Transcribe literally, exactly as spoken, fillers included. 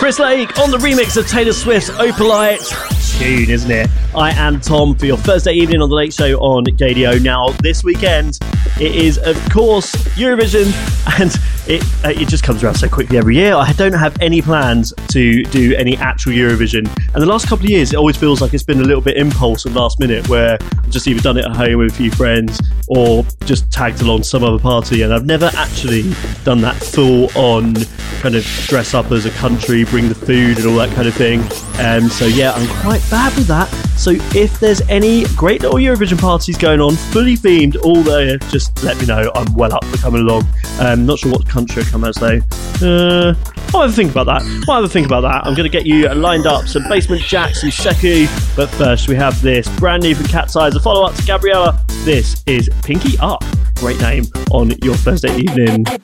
Chris Lake on the remix of Taylor Swift's Opalite. Tune, isn't it? I am Tom for your Thursday evening on The Late Show on Gadio. Now, this weekend, it is, of course, Eurovision, and it uh, it just comes around so quickly every year. I don't have any plans to do any actual Eurovision, and the last couple of years, it always feels like it's been a little bit impulse and last minute, where I've just either done it at home with a few friends or just tagged along to some other party, and I've never actually done that full-on kind of dress up as a country, bring the food and all that kind of thing. And so, yeah, I'm quite bad with that. So if there's any great little Eurovision parties going on, fully themed, all there, just let me know. I'm well up for coming along. Um, not sure what country I come as though. Uh, I'll have a think about that. I'll have a think about that. I'm going to get you lined up some Basement Jaxx and Sheku. But first, we have this brand new from Cat's Eyes, a follow-up to Gabriella. This is Pinky Up. Great name on your Thursday evening.